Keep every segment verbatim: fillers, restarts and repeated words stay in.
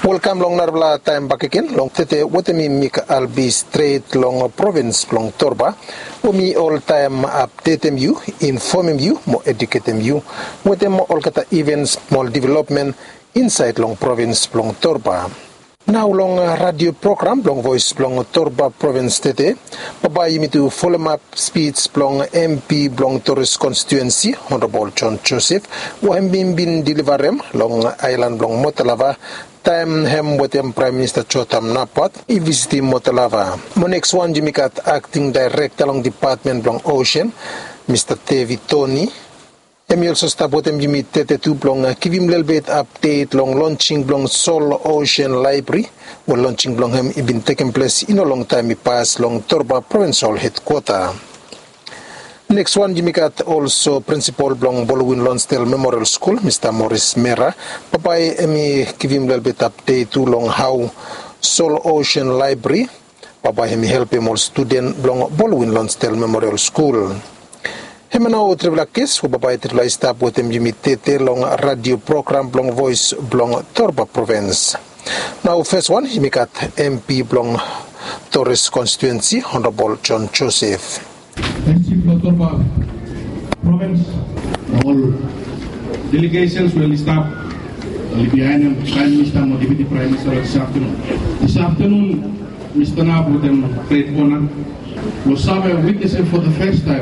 Welcome long narbla time back again. Long tete wotemi mik albi straight long province long Torba. Omi all time update you, inform you, more educate you. Wotem all kata events, more development inside long province long Torba. Now long radio program long voice long Torba province tete. Baba yimi to follow up speech long M P long Torres constituency Honorable John Joseph. Wo hembin bin deliverem long island long Motalava. Time hem wotem Prime Minister Chotam Napat I visiting Motalava. Mo next one Jimikat acting director long Department long Ocean, Mister Tevi Tony. Emi also stop wotem Jimmy Tete two long kivim little bit update long launching long Sol Ocean Library. Well launching long hem it been taking place in a long time it passed long Torba provincial headquarter. Next one, Jimmy got also Principal Blong Bolwin Lonsdale Memorial School, Mister Morris Mera. Papai, emi give him a little bit update too long how Sol Ocean Library. Papai, emi help him all student Blong Bolwin Lonsdale Memorial School. Hema now tribla case, who papai tribla stop with him Jimmy Tete long radio program Blong Voice Blong Torba Province. Now first one, Jimmy got M P Blong Torres constituency, Honorable John Joseph. Torba province, all delegations will stop Libyan Prime Minister and Deputy Prime Minister this afternoon. This afternoon, Mister Nab with them great honor was witnessing for the first time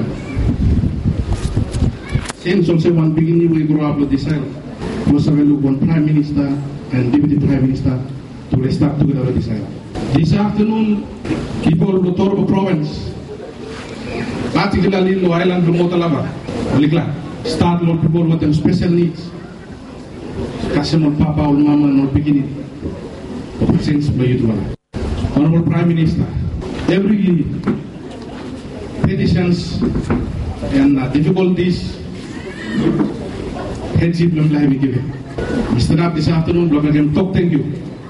since also one beginning we grew up with this island. Was look one Prime Minister and Deputy Prime Minister to restart together with this island. This afternoon, people of the Torba province, particularly in the island of Motalava, start lot people with them special needs. Kasemol Papa or Mama not beginning. Since Honorable Prime Minister, every petitions and uh, difficulties, headship long life we give him. Mister Nab this afternoon, block again, talk thank you.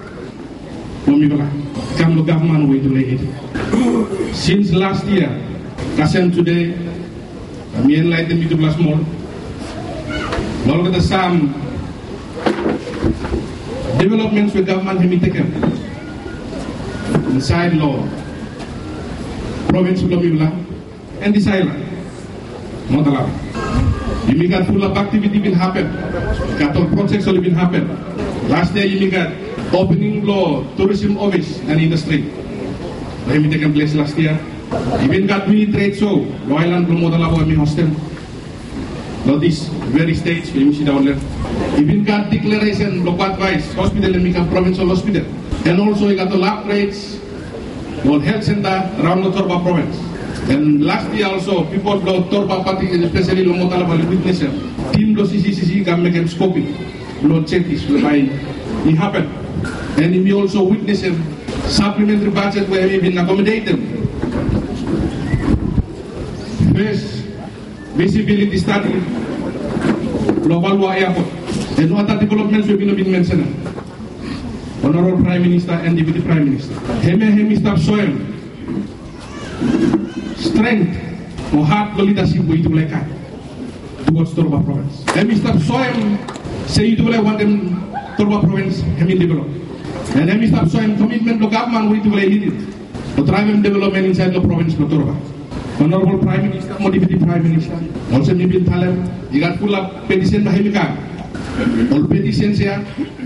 Come to government way to make it. Since last year, Kasem today, kami enlighten me to plus more. Look at the some developments with government have been taken inside law, province of Lomibla, and this island, Motalava. You got full of activity will happen. Got all projects will happen. Last year you got opening law, tourism office and industry. They have taken place last year. Even got mini trade show, Lo Island Motalava and hostel. Not these very states we see down left. Even got declaration, local advice, hospital and become provincial hospital. And also we got the lab rates, all health center around the Torba province. And last year also people of Torba party, especially Lo Motalava witness team Lo C C C C can make them scoping. Lo check this by it happened. And we also witness a supplementary budget where we been accommodate them. First, visibility study, Global Airport, and what other developments we've been mentioning. Honorable Prime Minister and Deputy Prime Minister. Heme Hemi stop showing strength or heart leadership we do like that towards Torba province. Hemi stop showing say you do like want them Torba province Hemi develop. And Hemi stop showing commitment to government we do like need it. To drive development inside the province of Torba. Honorable Prime Minister, Deputy Prime Minister, also Nibin Talem, you got full of petition by Hemika. All petitions here.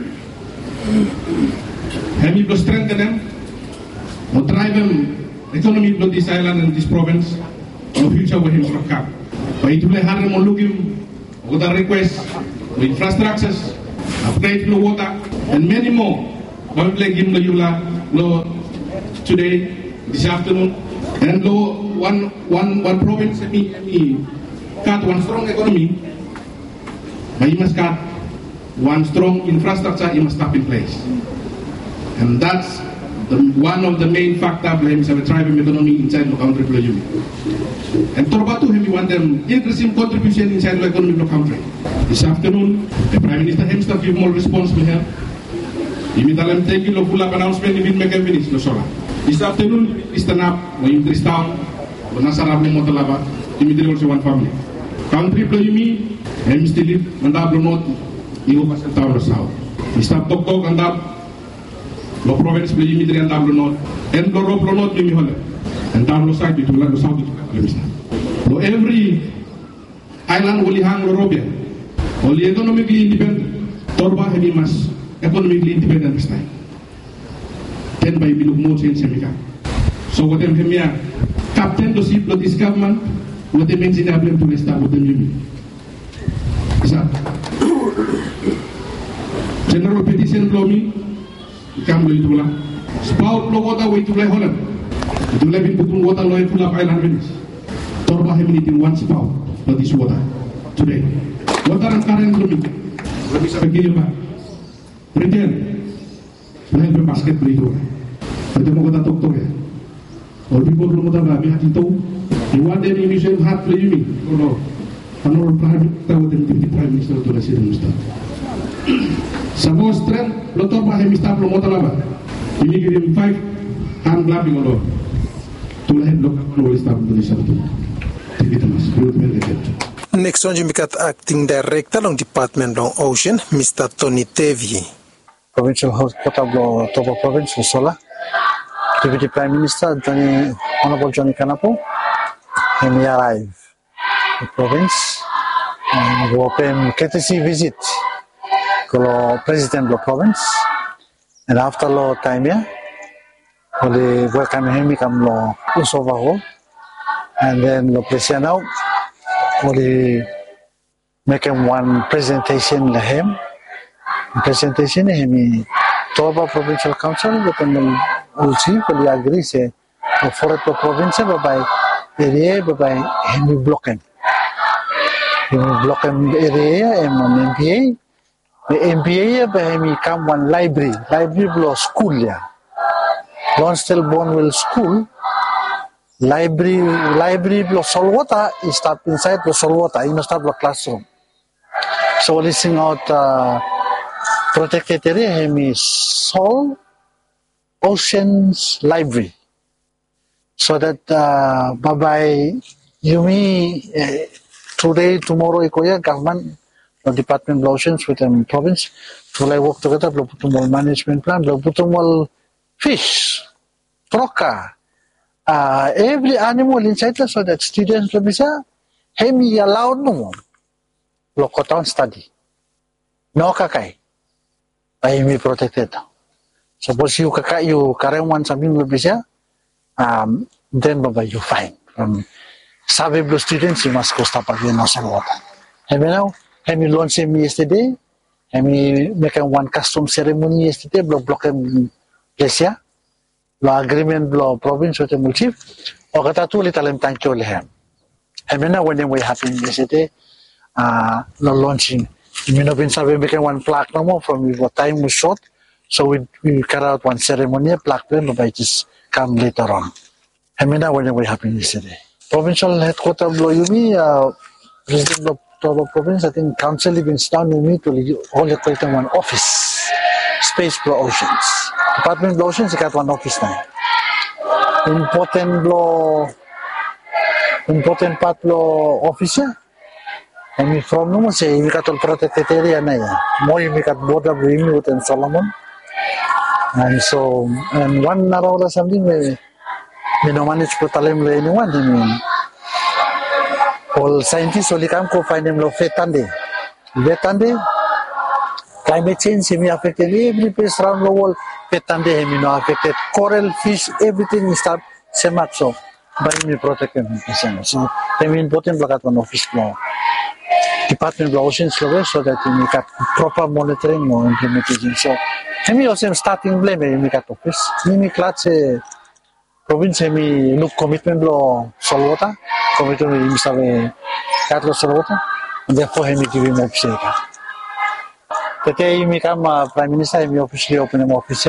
Hemi to strengthen them, to drive them economy of this island and this province, or future with him to come. But it will have them on looking with a request, with infrastructures, upgrade to water, and many more. But we give the Yula today, this afternoon, and lo one one one province me me got one strong economy, but you must got one strong infrastructure you must have in place. And that's the, one of the main factors behind the driving economy inside the country. And Torba too, we want them increasing contribution inside the economy of the country. This afternoon, the Prime Minister himself give more response to her. Imitalem taking the full up announcement he will make a finish. This afternoon, Mister Nab, when you this town, when Nasarab Motalava, immediately also one family. Country play me, and Mister Lip, and Dab Remote, you go town or south. Mister Tok Tok and Dab, lo province bli yimi dire ndam lo not en lo rob lo not mi hola en ndam lo side to lo south to lo every island woli hang lo robia woli economically independent torba heavy mas economically independent this time ten by biluk mo sen semika so what them hemia captain to ship this government what them mention problem to restart what them yimi isa general petition blomi kam lo itula spout lo wota we to le holan to le bin bukun wota lo itula island menis torba heavy in one spout for this water today water and current blomi let me say begini pak President lain pe basket beli itu ada mau kata doktor ya all people belum tahu kami hati tahu iwan dan ini saya hat beli ini kalau kalau prime tahu dan deputy prime minister itu nasi dan ustad semua strength lo tahu bahaya minister belum tahu apa ini kirim five hand clapping kalau tu lain lo kalau minister Indonesia itu kita masih perlu mengerti. Next on Jimikat Acting Director ng Department of Ocean, Mister Tony Tevi. Provincial Headquarters of Toba Province, Sola. Deputy Prime Minister Johnny, Honorable Johnny Kanapo, and he arrived the province and go pay courtesy visit to the President of the province. And after the time here, we welcome him come to Usova, and then the President now we make him one presentation to him. Presentation him Toba Provincial Council with them will see will agree say for the province by area by him block him him block him area and M P A the M P A by him come one library library below school ya Lonsdale Bonwell School library library below Solwata is start inside the Solwata in start the classroom so listening out uh, protected area is Sol Oceans Library. So that uh, bye bye Yumi uh, today, tomorrow ikoya government the Department of Oceans with the province to like work together to put management plan, to put fish, troca, uh, every animal inside there so that students will be say, hey me allowed no local study. No kakai. Ay mi protected. Suppose you kaka you carry one something will be there, um, then baba you fine. From Sabe blue students you must go stop again no some water. Have you now? Have you launched him yesterday? Have you make one custom ceremony yesterday? Block block him Lesia. Law agreement blow province with the chief. Or kata tu little him thank you lehem. Have you now when we happened yesterday? Uh, no launching. You know, we make one plaque no more from what time was short, so we we carry out one ceremony, plaque then but just come later on. I mean, that when we happened yesterday. Provincial headquarters blow you me, uh, President of Toba Province, I think council even down with me to all the creating one office, space blow oceans. Department of Oceans, got one office now. Important blow, important part blow officer. And from no say we got all protected area na ya. More we got border with and Solomon. And so and one hour or something we we no manage to tell him anyone. I mean, all scientists only come to find him lo fetande. Fetande climate change may affect every place around the world. Fetande may not affected coral, fish, everything start same up so. But we protect them. So they mean important look at one office law. Department of Oceans so that we got proper monitoring or implementation. So, we also starting blame we got office. We class province we look commitment law Solwata, commitment we Mister Carlos Solwata, and therefore we give him office. Today we come uh, Prime Minister we officially open him office.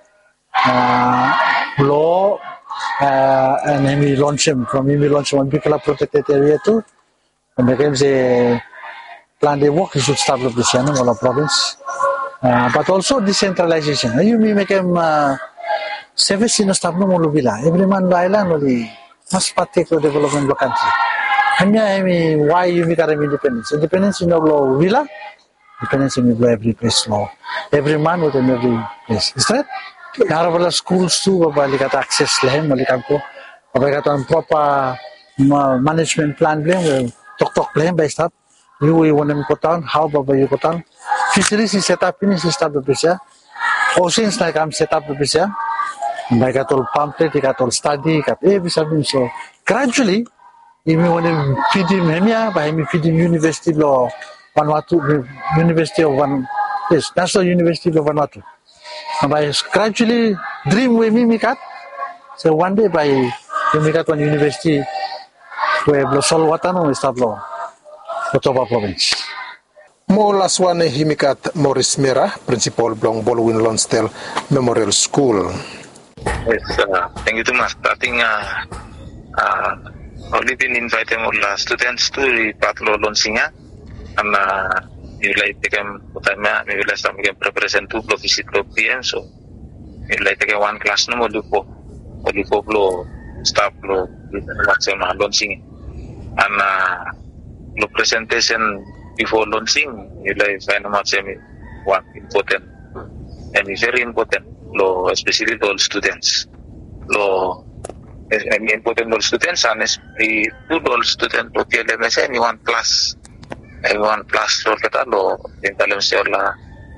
Uh, law uh, and we launch him from we launch one big protected area too. And became say plan the work you should start with the Sianamala province, uh, but also decentralization. You may make them uh, service in a stop no mulubila. Every man by island only must partake of development of the country. I mean, why you make them independence? Independence in the law villa, independence in every place law. Every man with every place. Is that? Nara wala schools tu baba likat access lehem malikat ko. Baba kata proper management plan blem tok tok blem by staff. You we want to put down how baba you put down. Fisheries is set up ini sistem berbeza. Oceans like am set up berbeza. By katol pamphlet, katol study, kat eh bisa so gradually. If you want to feed him hemia, by him feed him University law Vanuatu, University of Van, yes, National University of Vanuatu. And by gradually dream with me, Mikat. So one day by you Mikat one university where Blosol Watano is tablo, Ottawa province. Mo laswane himikat Morris Mera, principal Blong Bolwin Lonsdale Memorial School. Yes, uh, thank you too much. I think uh, uh, only been invited all uh, students to the Patlo Lonsinga, and uh, you like became utama, maybe last time became represent two visit to P M, so you like take one class no more lupo, or lupo lo staff lo maximum launching, and uh, lo presentation before launching, you like find out one important and very important lo especially to all students lo. I mean, important all students and the two all students to P L M S any one class, any one class lo kita lo in dalam seolah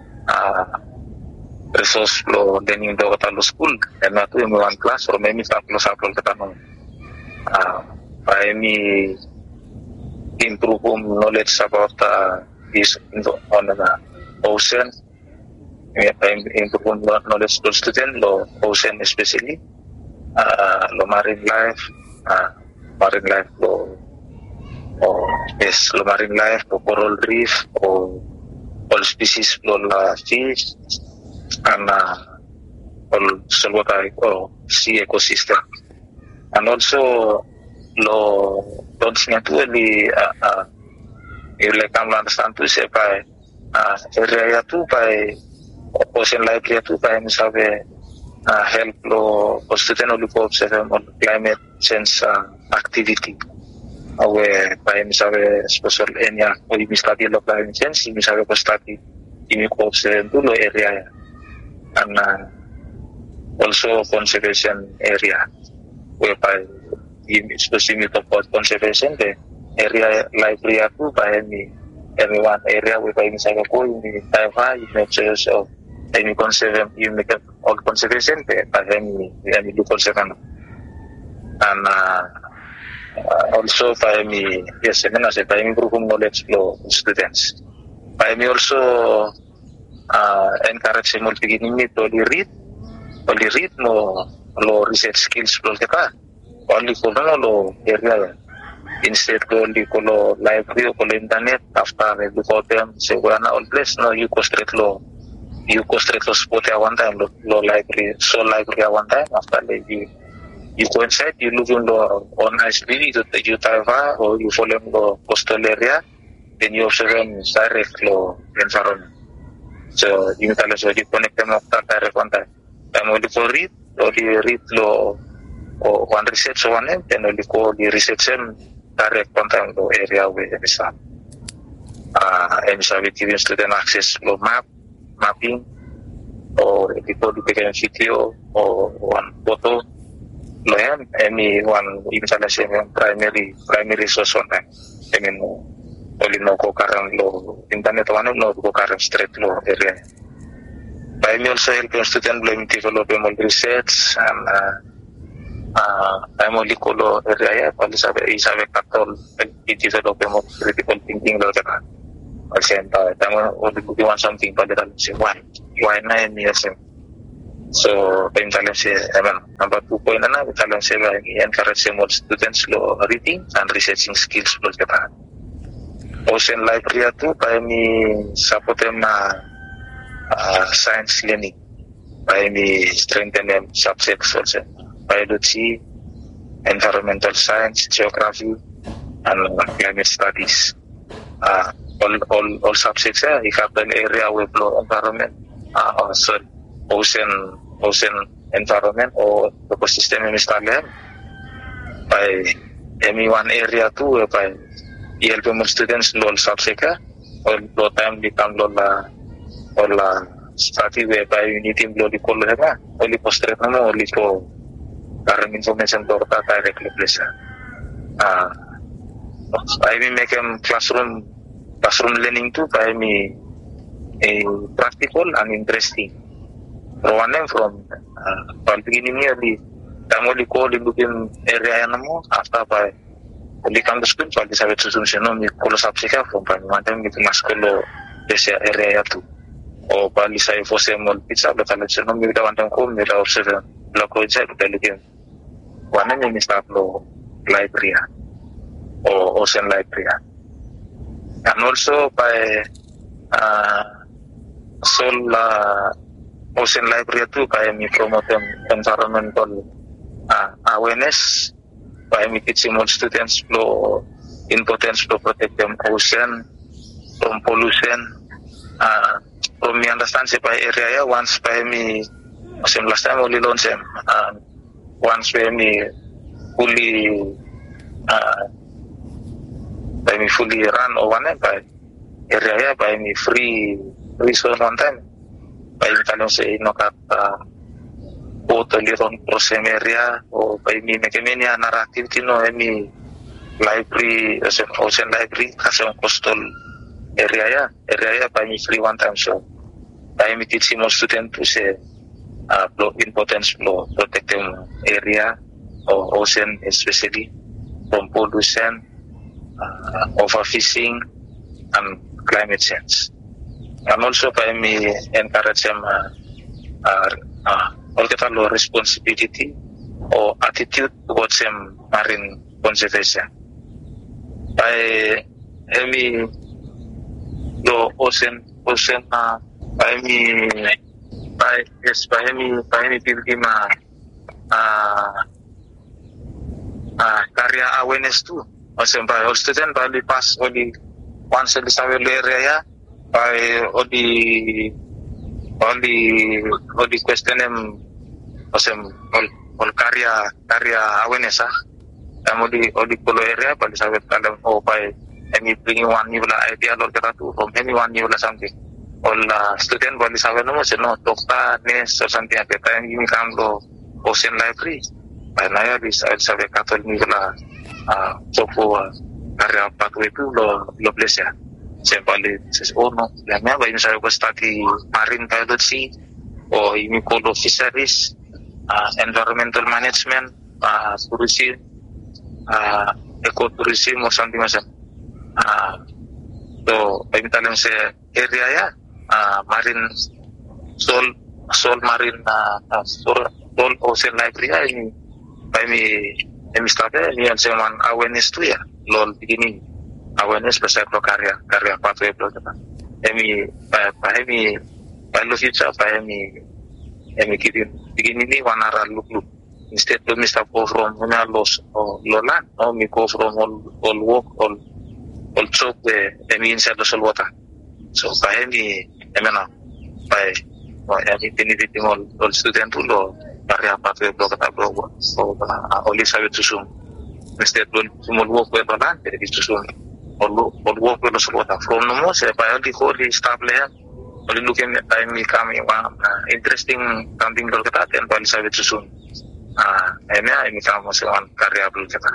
resource lo then yung daw kita lo school and na to yung one class or maybe saplo saplo kita no may improve knowledge about uh, this on the ocean, improve knowledge to student lo ocean especially. Uh, lo marine life, uh, marine life lo, oh, yes, lo marine life, lo coral reef, or all species lo la fish, and uh, all saltwater or sea ecosystem, and also lo don't see to really uh, uh, you like come understand to say by uh, area tu by ocean life tu by misalnya. Uh, help lo student lo observe on climate change uh, activity awe by misalnya special area o imi study lo climate change misalnya ko study imi ko observe lo area and uh, also conservation area whereby imi specific about conservation the area library aku by imi everyone area whereby misalnya ko imi Taiwan imi choose of imi conserve imi all conservation pe imi imi do conservation and uh, also by imi yes I say by imi improve knowledge flow students by imi also uh, encourage them to begin to read to read no lo research skills flow kita only ko no lo area instead ko only ko lo library ko lo internet after do ko them say na all place no you ko straight lo you go straight to spot at one time, low library, so library at one time. After that, you you go inside, you look in the on I S B, you you Taiwan or you follow the coastal area, then you observe direct low environment. So you tell us you connect them up direct one time. Then only for read, only read low or one research one name, then only go the research them direct one time low area where we start. Ah, and so we give student access low map. Mapping or people diberikan video or one photo lo yan any one misalnya sih primary primary source one time I mean only no ko karang lo internet one no ko karang straight lo area by me also help student lo develop more research and uh, uh, I'm only ko lo area pali sabe isabe katol develop more critical thinking lo kan. Kasi tama o di want something pa dito si why why na niya siya so time talang siya naman number two point na na talang siya encourage more students lo reading and researching skills lo kita ocean library tu pa mi support ma uh, science learning pa mi strengthen them subjects also biology, environmental science, geography, and climate studies. Uh, all, all, all subjects, yeah, you have an area with low environment, uh, or sorry, ocean, ocean environment or ecosystem misalnya, by any one area too, by help more students low subject, or low time become low la, or la stati we pa unity blo di kol hema oli postrate namo oli ko current information torta directly place ah I will make a classroom classroom learning too by me a practical and interesting one from uh, beginning early tamoli ko di bukin area namo after by di kam school pa di sabe solution no mi ko subsika from pa mantem gitu maskolo desa area tu o pa li sai fose mol pizza lo tala no mi da wantam ko mi da observe lo ko je da ligen wana ni start lo library or Ocean Library. And also by uh, Sol uh, Ocean Library too, by me promote environmental uh, awareness, by me teaching all students flow importance to protect them ocean from pollution. Uh, from me understand say by area once by me same last time only launch them uh, once by me fully uh, by me fully run or one by area by me free resource one time by me talong say no kat totally on prosem area or by me make me narrative tino me library ocean library kasi coastal area area by me free one time so by me teach more student to say uh, importance flow protect them area or ocean especially from pollution, uh, overfishing, and climate change. And also by me encourage them uh, uh, uh, all responsibility or attitude towards them marine conservation. By me the ocean ocean uh, by me by yes by me by me building uh, uh, uh, career awareness too. Also by all student by the pass or the once the survey area by all the all the all the question them also all all career career awareness ah. All the all the polo area by the survey kalam oh by any bringing one new idea or kata tu from anyone new something. All uh, student by the survey no say no doctor nurse or something like that. Yang ini kam lo ocean library. By naya di survey kata ni lah ah so for area pathway tu lo lo place ya. Saya balik saya oh no. Yang mana by saya was study marine biology or ini called fisheries, uh, environmental management, uh, tourism, uh, ecotourism or something like that. Uh, so, by misalnya saya area ya, uh, marine, soul, soul marine, uh, soul, soul ocean library ya ini, by me, ini start ini yang saya man awareness tu ya, lol begini, awareness besar pro karya, karya pathway pro kita. Ini, by ini, by lo future, by ini, ini kita begini ni wanara look look. Instead to mister go from mana los or lolan, no, me go from all all walk all. Also the emi inside the water. So by any emana by or any benefit all all student ulo karya pathway block kata block so only sabe to sum instead to small walk with the land it is to sum all all walk with the water from no more say by the whole staff layer only looking at time me coming one interesting something block kata and only sabe to sum ah ena ini kamu sewan karya block kata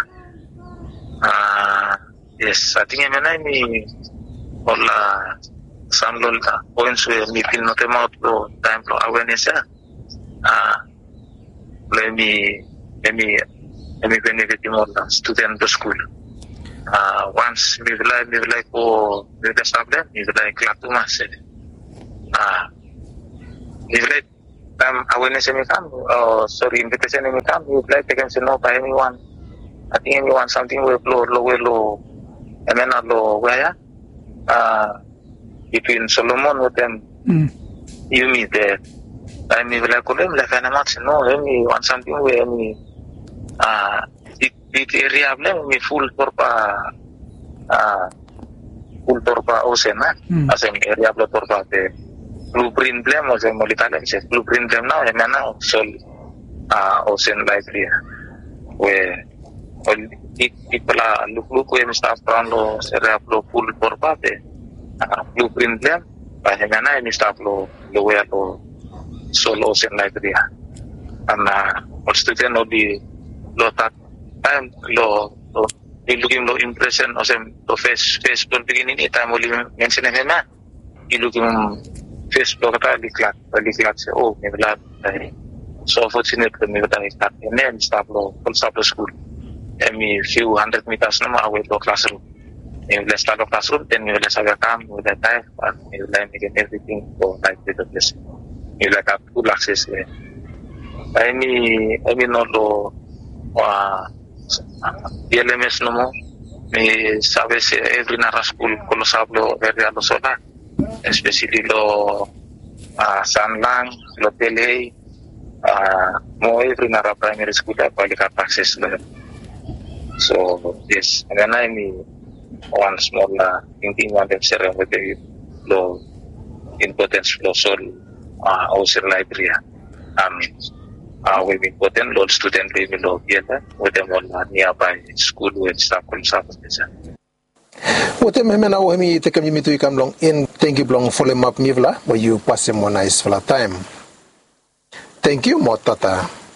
ah yes, I think I mean all uh, some little points where me feel not about the time for awareness. Ah, let me let me let me benefit more the student the school. Ah, once me like me like oh me the subject me like class to master. Ah, me like time awareness me come. Oh, sorry, invitation me come. Me like they can say no by anyone. I think anyone something will low low low. And thenalo where uh between Solomon with them mm. You meet there I mean like them like an amount no me want something where me uh it, it area blame me full torpa uh full torpa ocean mm. As an area blo torpa the blueprint blame was a molitale blueprint blame now and now so uh ocean library where people look look when staff around lo serap lo full por parte blueprint them Bahimana ini staff lo lo wea lo solo sen library. Karena all student lo di lo tak time lo lo ilugim lo impression o sem lo face face pun begini ni time mo mention na ilugim face lo kata di class di class oh ni belat so fortunate kami kata ni start ni staff lo full staff lo school emi few hundred meters nama away lo classroom ni belas start lo classroom then ni belas aga kam ni belas time ni belas making everything for like the place ni belas kat full access ni ini ini no lo wa D L M S no mo ni sabes every nara school con los hablo verde a los sola especially lo uh, Sanlang lo Tele uh, mo every nara primary school da balik access lo so yes ngana ini one small uh, thinking one them share with the lo importance lo sol uh, our library um Uh, we important load student we will get with them all nearby school with staff and staff. Wote memena wo mi te kam yimi tu kam long in thank you long for the map mivla where you pass him one nice for time. Thank you motata.